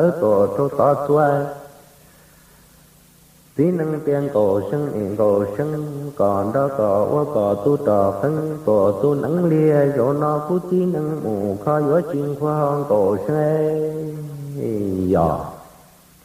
tổ cho ta xuôi tí năng tiền cổ sưng in cổ sưng còn đó có tu trò khấn cổ tu nắng lia rồi nó phú tí năng mù khó gió chim khoa hòn cổ sưng ấy